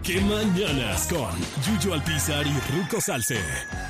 ¡Qué mañanas con Yuyo Alpizar y Ruco Salce!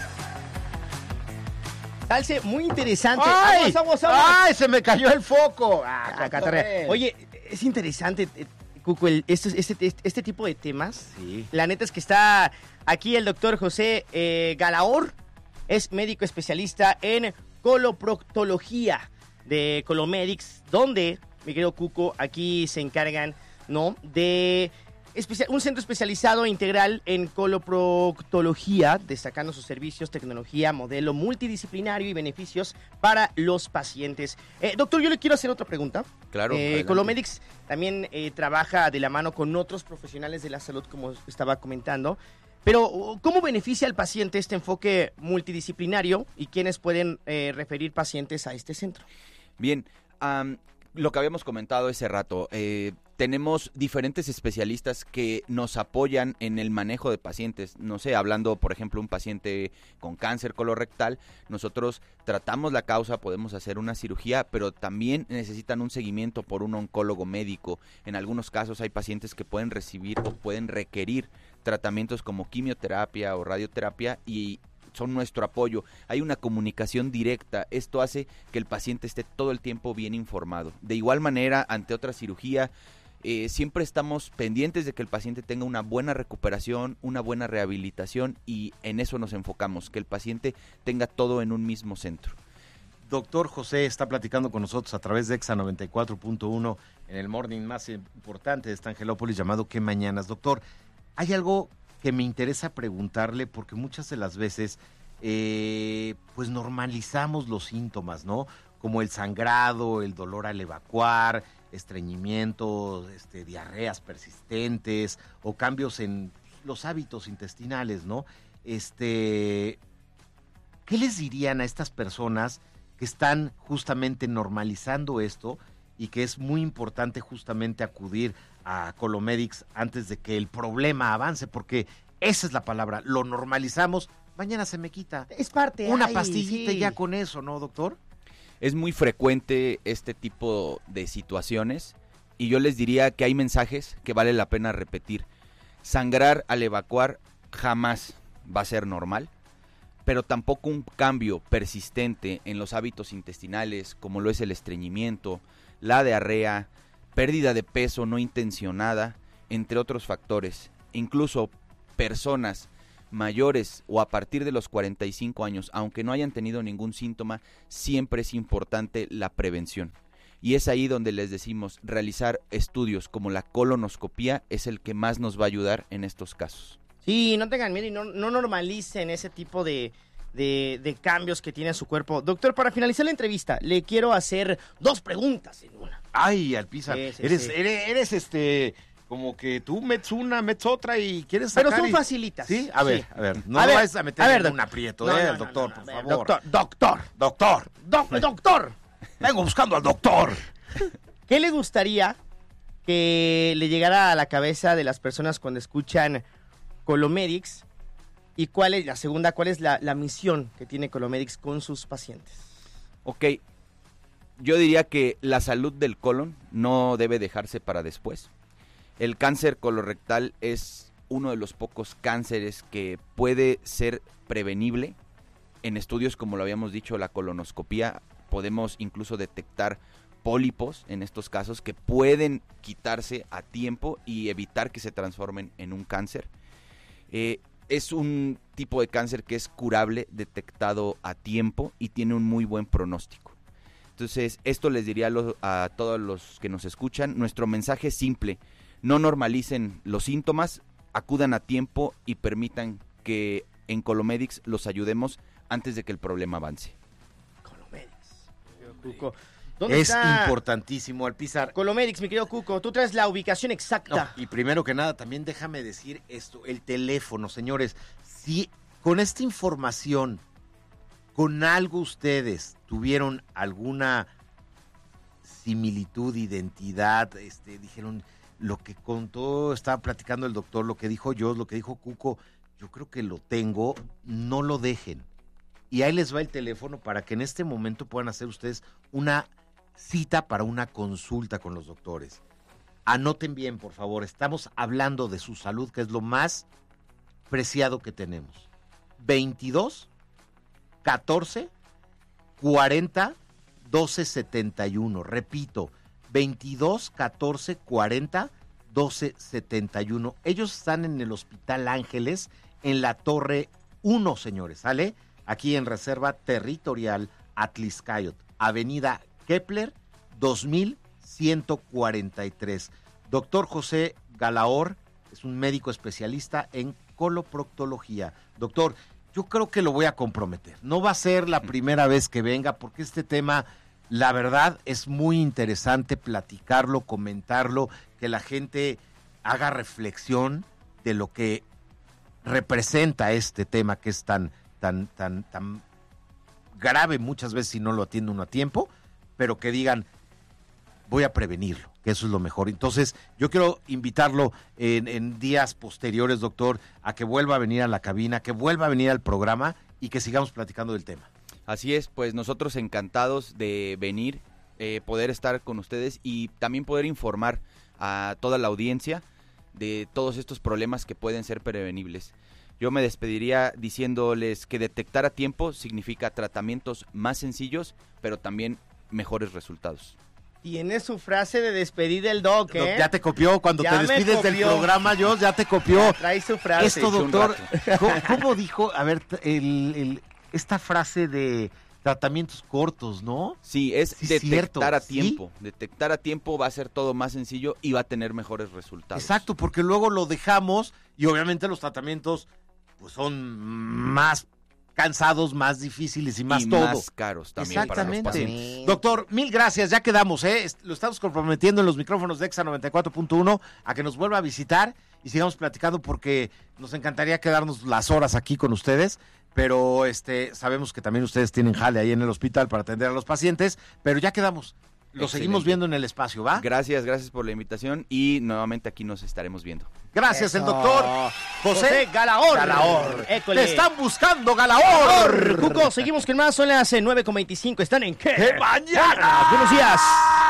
Salce, muy interesante. ¡Ay! ¡Vamos! ¡Ay, se me cayó el foco! Oye, es interesante, Cuco, este tipo de temas. Sí. La neta es que está aquí el doctor José Galaor, es médico especialista en coloproctología de Colomedics, donde, mi querido Cuco, aquí se encargan, ¿no?, de un centro especializado integral en coloproctología, destacando sus servicios, tecnología, modelo multidisciplinario y beneficios para los pacientes. Doctor, yo le quiero hacer otra pregunta. Claro. Colomedics también trabaja de la mano con otros profesionales de la salud, como estaba comentando. Pero, ¿cómo beneficia al paciente este enfoque multidisciplinario y quiénes pueden referir pacientes a este centro? Bien, lo que habíamos comentado ese rato, tenemos diferentes especialistas que nos apoyan en el manejo de pacientes. No sé, hablando, por ejemplo, un paciente con cáncer colorectal, nosotros tratamos la causa, podemos hacer una cirugía, pero también necesitan un seguimiento por un oncólogo médico. En algunos casos hay pacientes que pueden recibir o pueden requerir tratamientos como quimioterapia o radioterapia y son nuestro apoyo. Hay una comunicación directa. Esto hace que el paciente esté todo el tiempo bien informado. De igual manera, ante otra cirugía, siempre estamos pendientes de que el paciente tenga una buena recuperación, una buena rehabilitación, y en eso nos enfocamos, que el paciente tenga todo en un mismo centro. Doctor José está platicando con nosotros a través de Exa 94.1 en el morning más importante de esta Angelópolis llamado ¿Qué mañanas? Doctor, hay algo que me interesa preguntarle porque muchas de las veces pues normalizamos los síntomas, ¿no? Como el sangrado, el dolor al evacuar, estreñimiento, diarreas persistentes o cambios en los hábitos intestinales, ¿no? ¿Qué les dirían a estas personas que están justamente normalizando esto y que es muy importante justamente acudir a Colomedics antes de que el problema avance? Porque esa es la palabra, lo normalizamos, mañana se me quita. Es parte. Una pastillita y ya con eso, ¿no, doctor? Es muy frecuente este tipo de situaciones y yo les diría que hay mensajes que vale la pena repetir. Sangrar al evacuar jamás va a ser normal, pero tampoco un cambio persistente en los hábitos intestinales, como lo es el estreñimiento, la diarrea, pérdida de peso no intencionada, entre otros factores. Incluso personas mayores o a partir de los 45 años, aunque no hayan tenido ningún síntoma, siempre es importante la prevención. Y es ahí donde les decimos, realizar estudios como la colonoscopía es el que más nos va a ayudar en estos casos. Sí, no tengan miedo y no normalicen ese tipo de cambios que tiene su cuerpo. Doctor, para finalizar la entrevista, le quiero hacer 2 preguntas en una. Ay, Alpizar, Sí. eres como que tú metes una, metes otra y quieres Pero sacar. son facilitas. Sí, a ver, no A lo ver, vayas a meter en un aprieto, No, doctor, no, por a ver, favor. Doctor. Vengo buscando al doctor. ¿Qué le gustaría que le llegara a la cabeza de las personas cuando escuchan Colomedics? ¿Y cuál es la misión que tiene Colomedics con sus pacientes? Ok, yo diría que la salud del colon no debe dejarse para después. El cáncer colorectal es uno de los pocos cánceres que puede ser prevenible. En estudios, como lo habíamos dicho, la colonoscopía, podemos incluso detectar pólipos en estos casos que pueden quitarse a tiempo y evitar que se transformen en un cáncer. Es un tipo de cáncer que es curable, detectado a tiempo y tiene un muy buen pronóstico. Entonces, esto les diría a todos los que nos escuchan, nuestro mensaje es simple: no normalicen los síntomas, acudan a tiempo y permitan que en Colomedics los ayudemos antes de que el problema avance. Colomedics. Cuco, ¿dónde Es está importantísimo, Alpizar. Colomedics, mi querido Cuco? Tú traes la ubicación exacta. No, y primero que nada, también déjame decir esto, el teléfono, señores. Si con esta información, con algo ustedes tuvieron alguna similitud, identidad, dijeron lo que contó, estaba platicando el doctor, lo que dijo yo, lo que dijo Cuco, yo creo que lo tengo, no lo dejen. Y ahí les va el teléfono para que en este momento puedan hacer ustedes una cita para una consulta con los doctores. Anoten bien, por favor, estamos hablando de su salud, que es lo más preciado que tenemos. 22 14 40 12 71. Repito, 22 14 40 12 71. Ellos están en el Hospital Ángeles, en la Torre 1, señores, ¿sale? Aquí en Reserva Territorial Atlixcáyotl, Avenida Kepler 2143. Doctor José Galaor es un médico especialista en coloproctología. Doctor, yo creo que lo voy a comprometer. No va a ser la primera vez que venga, porque este tema, la verdad, es muy interesante platicarlo, comentarlo, que la gente haga reflexión de lo que representa este tema, que es tan grave muchas veces si no lo atiende uno a tiempo, pero que digan, voy a prevenirlo, que eso es lo mejor. Entonces, yo quiero invitarlo en días posteriores, doctor, a que vuelva a venir a la cabina, que vuelva a venir al programa y que sigamos platicando del tema. Así es, pues nosotros encantados de venir, poder estar con ustedes y también poder informar a toda la audiencia de todos estos problemas que pueden ser prevenibles. Yo me despediría diciéndoles que detectar a tiempo significa tratamientos más sencillos, pero también mejores resultados. Tiene su frase de despedida el doc, ¿eh? Ya te copió, cuando Ya te despides me copió. del programa, ya te copió. Trae su frase. Esto, doctor, ¿cómo dijo? A ver, esta frase de tratamientos cortos, ¿no? Sí, es Sí, detectar a ¿sí? tiempo. Detectar a tiempo va a ser todo más sencillo y va a tener mejores resultados. Exacto, porque luego lo dejamos y obviamente los tratamientos pues son más cansados, más difíciles y más todo. Más caros también para los pacientes. Exactamente. Doctor, mil gracias, ya quedamos, lo estamos comprometiendo en los micrófonos de EXA 94.1 a que nos vuelva a visitar y sigamos platicando, porque nos encantaría quedarnos las horas aquí con ustedes, pero sabemos que también ustedes tienen jale ahí en el hospital para atender a los pacientes, pero ya quedamos. Lo Excelente. seguimos viendo en el espacio, ¿va? Gracias por la invitación y nuevamente aquí nos estaremos viendo. Gracias, Eso. el doctor José Galaor. École. Te están buscando, Galaor. Cuco, seguimos con más, son las 9:25, están en ¡Qué mañana! Buenos días.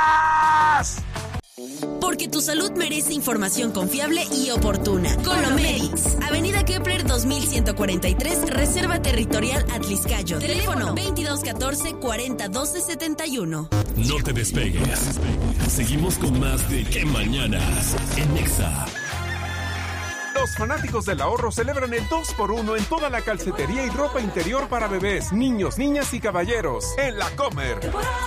Porque tu salud merece información confiable y oportuna. Colomedics, Avenida Kepler 2143, Reserva Territorial Atlixcáyotl. Teléfono 2214 40 12 71. No te despegues. Seguimos con más de ¿Qué mañanas? En Exa. Los fanáticos del ahorro celebran el 2x1 en toda la calcetería y ropa interior para bebés, niños, niñas y caballeros. En La Comer.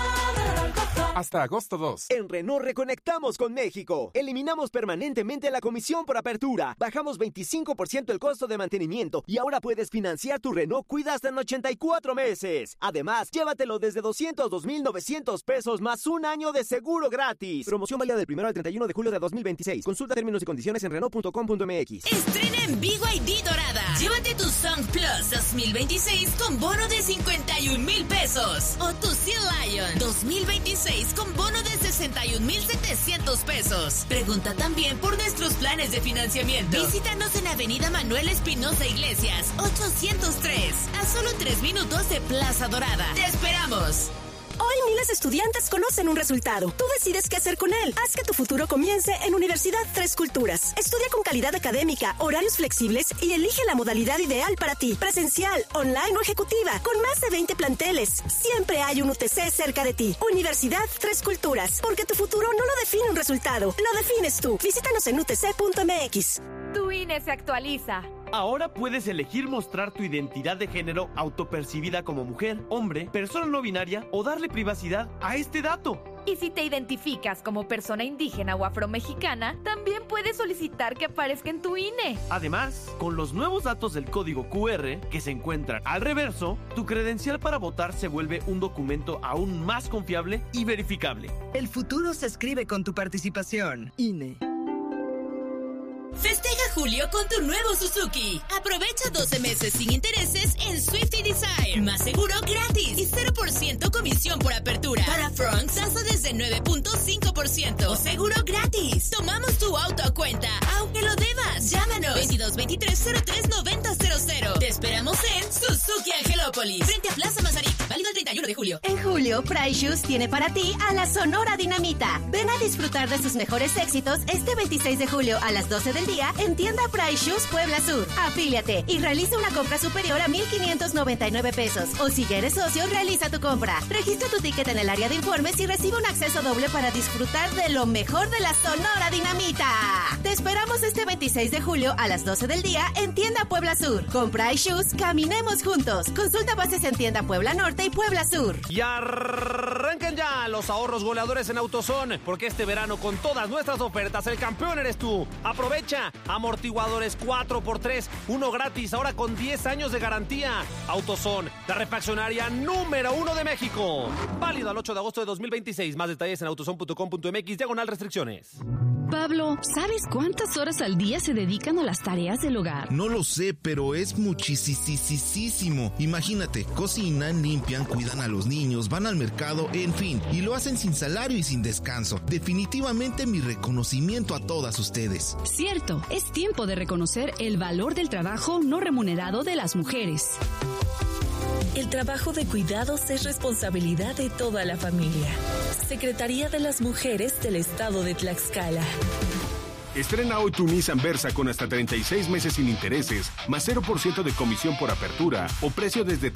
Hasta agosto 2. En Renault reconectamos con México. Eliminamos permanentemente la comisión por apertura. Bajamos 25% el costo de mantenimiento y ahora puedes financiar tu Renault Kwid hasta en 84 meses. Además, llévatelo desde 202,900 pesos más un año de seguro gratis. Promoción válida del 1 al 31 de julio de 2026. Consulta términos y condiciones en Renault.com.mx. Estrena en BYD Dorada. Llévate tu Song Plus 2026 con bono de 51,000 pesos. O tu Sea Lion 2026 con bono de 61,700 pesos. Pregunta también por nuestros planes de financiamiento. Visítanos en Avenida Manuel Espinosa Iglesias, 803. A solo 3 minutos de Plaza Dorada. ¡Te esperamos! Hoy miles de estudiantes conocen un resultado. Tú decides qué hacer con él. Haz que tu futuro comience en Universidad Tres Culturas. Estudia con calidad académica, horarios flexibles y elige la modalidad ideal para ti. Presencial, online o ejecutiva, con más de 20 planteles. Siempre hay un UTC cerca de ti. Universidad Tres Culturas, porque tu futuro no lo define un resultado, lo defines tú. Visítanos en utc.mx. Tu INE se actualiza. Ahora puedes elegir mostrar tu identidad de género autopercibida como mujer, hombre, persona no binaria o darle privacidad a este dato. Y si te identificas como persona indígena o afromexicana, también puedes solicitar que aparezca en tu INE. Además, con los nuevos datos del código QR que se encuentran al reverso, tu credencial para votar se vuelve un documento aún más confiable y verificable. El futuro se escribe con tu participación. INE. Festeja julio con tu nuevo Suzuki. Aprovecha 12 meses sin intereses en Swifty Desire. Más seguro gratis y 0% comisión por apertura. Para Fronx, tasa desde 9.5%. O seguro gratis. Tomamos tu auto a cuenta, aunque lo debas. Llámanos 22 223-03-9000. Te esperamos en Suzuki Angelópolis, frente a Plaza Mazarik, válido el 31 de julio. En julio, Price Shoes tiene para ti a la Sonora Dinamita. Ven a disfrutar de sus mejores éxitos este 26 de julio a las 12 del día en tienda Price Shoes Puebla Sur. Afíliate y realiza una compra superior a 1,599 pesos. O si ya eres socio, realiza tu compra. Registra tu ticket en el área de informes y recibe un acceso doble para disfrutar de lo mejor de la Sonora Dinamita. Te esperamos este 26 de julio a las 12 del día en tienda Puebla Sur. Con Price Shoes, caminemos juntos. Consulta bases en tienda Puebla Norte y Puebla Sur. Y arranquen ya los ahorros goleadores en AutoZone, porque este verano con todas nuestras ofertas el campeón eres tú. Aprovecha amortiguadores 4x3, uno gratis, ahora con 10 años de garantía. AutoZone, la refaccionaria número 1 de México. Válido al 8 de agosto de 2026. Más detalles en autozone.com.mx/restricciones. Pablo, ¿sabes cuántas horas al día se dedican a las tareas del hogar? No lo sé, pero es muchísimo. Imagínate, cocinan, limpian, cuidan a los niños, van al mercado, en fin, y lo hacen sin salario y sin descanso. Definitivamente mi reconocimiento a todas ustedes. Cierto, es tiempo de reconocer el valor del trabajo no remunerado de las mujeres. El trabajo de cuidados es responsabilidad de toda la familia. Secretaría de las Mujeres del Estado de Tlaxcala. Estrena hoy tu Nissan Versa con hasta 36 meses sin intereses, más 0% de comisión por apertura o precio desde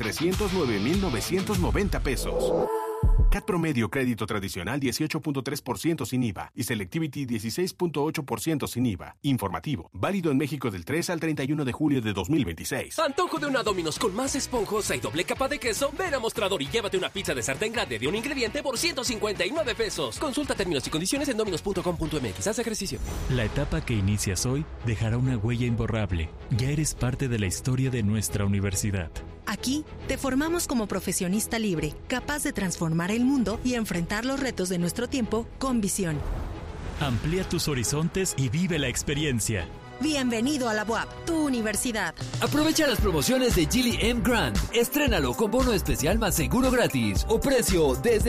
309,990 pesos. CAT promedio crédito tradicional 18.3% sin IVA y Selectivity 16.8% sin IVA. Informativo. Válido en México del 3 al 31 de julio de 2026. Antojo de una Domino's con más esponjosa y doble capa de queso. Ven a Mostrador y llévate una pizza de sartén grande de un ingrediente por 159 pesos. Consulta términos y condiciones en dominos.com.mx. Haz ejercicio. La etapa que inicias hoy dejará una huella imborrable. Ya eres parte de la historia de nuestra universidad. Aquí te formamos como profesionista libre, capaz de transformar el mundo y enfrentar los retos de nuestro tiempo con visión. Amplía tus horizontes y vive la experiencia. Bienvenido a la UAP, tu universidad. Aprovecha las promociones de Geely M Grand. Estrénalo con bono especial más seguro gratis o precio desde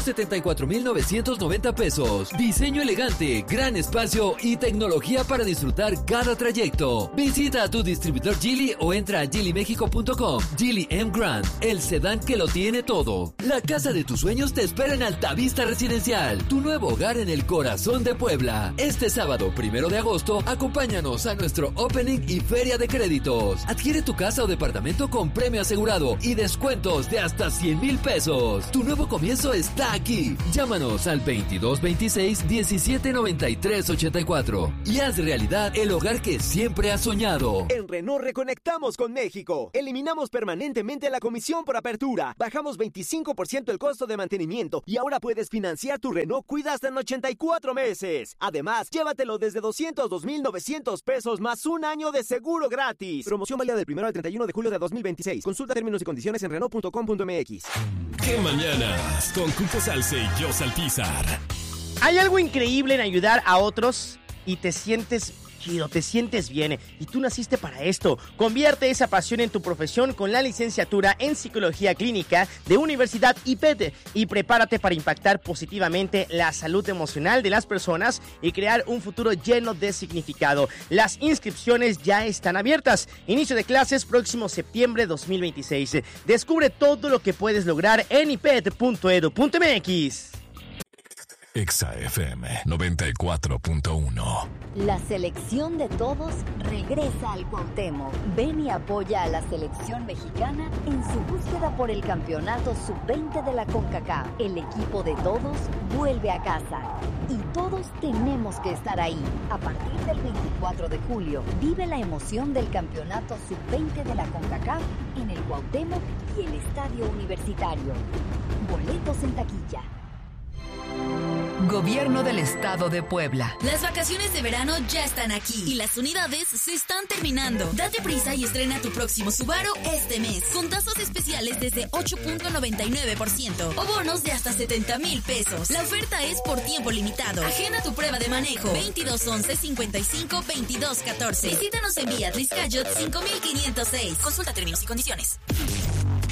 274,990 pesos. Diseño elegante, gran espacio y tecnología para disfrutar cada trayecto. Visita a tu distribuidor Geely o entra a geelymexico.com. Geely M Grand, el sedán que lo tiene todo. La casa de tus sueños te espera en Altavista Residencial, tu nuevo hogar en el corazón de Puebla. Este sábado 1 de agosto, acompáñanos a nuestro opening y feria de créditos. Adquiere tu casa o departamento con premio asegurado y descuentos de hasta 100,000 pesos. Tu nuevo comienzo está aquí. Llámanos al 2226-179384 y haz realidad el hogar que siempre has soñado. En Renault reconectamos con México. Eliminamos permanentemente la comisión por apertura. Bajamos 25% el costo de mantenimiento y ahora puedes financiar tu Renault Cuida hasta en 84 meses. Además, llévatelo desde 202,900 pesos más un año de seguro gratis. Promoción válida del 1 al 31 de julio de 2026. Consulta términos y condiciones en Renault.com.mx. ¡Qué mañanas! Con Cuco Salce y yo Salpizar. Hay algo increíble en ayudar a otros y te sientes chido, te sientes bien. Y tú naciste para esto. Convierte esa pasión en tu profesión con la licenciatura en Psicología Clínica de Universidad IPET y prepárate para impactar positivamente la salud emocional de las personas y crear un futuro lleno de significado. Las inscripciones ya están abiertas. Inicio de clases próximo septiembre 2026. Descubre todo lo que puedes lograr en ipet.edu.mx. Exa FM 94.1. La selección de todos regresa al Cuauhtémoc. Ven y apoya a la selección mexicana en su búsqueda por el campeonato sub-20 de la CONCACAF. El equipo de todos vuelve a casa y todos tenemos que estar ahí. A partir del 24 de julio, vive la emoción del campeonato sub-20 de la CONCACAF en el Cuauhtémoc y el Estadio Universitario. Boletos en taquilla. Gobierno del Estado de Puebla. Las vacaciones de verano ya están aquí y las unidades se están terminando. Date prisa y estrena tu próximo Subaru este mes con tasas especiales desde 8.99% o bonos de hasta 70,000 pesos. La oferta es por tiempo limitado. Agenda tu prueba de manejo 2211-55-2214. Visítanos en Vía Triscayot 5506. Consulta términos y condiciones.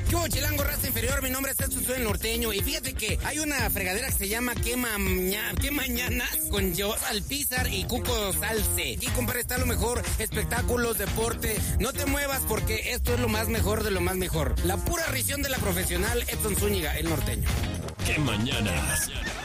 ¿Qué hubo, chilango, raza inferior? Mi nombre es Edson, soy el norteño. Y fíjate que hay una fregadera que se llama ¿Qué Mañanas? Con yo, Alpizar y Cuco Salce. Aquí, compadre, está lo mejor. Espectáculos, deporte. No te muevas porque esto es lo más mejor de lo más mejor. La pura risión de la profesional Edson Zúñiga, el norteño. ¡Qué mañanas!